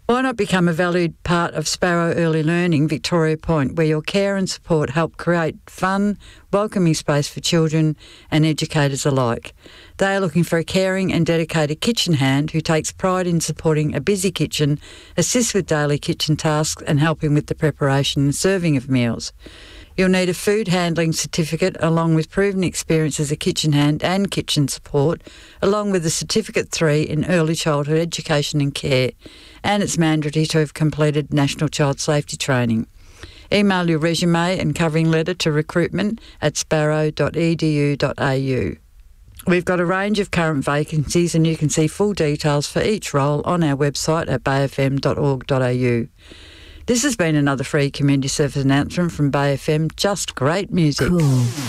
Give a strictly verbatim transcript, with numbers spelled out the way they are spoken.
Why not become a valued part of Sparrow Early Learning Victoria Point, where your care and support help create fun, welcoming space for children and educators alike. They are looking for a caring and dedicated kitchen hand who takes pride in supporting a busy kitchen, assists with daily kitchen tasks and helping with the preparation and serving of meals. You'll need a food handling certificate along with proven experience as a kitchen hand and kitchen support, along with a Certificate three in Early Childhood Education and Care, and it's mandatory to have completed National Child Safety Training. Email your resume and covering letter to recruitment at sparrow dot e d u dot a u. We've got a range of current vacancies and you can see full details for each role on our website at bay f m dot org dot a u. This has been another free community service announcement from Bay F M. Just great music. Cool.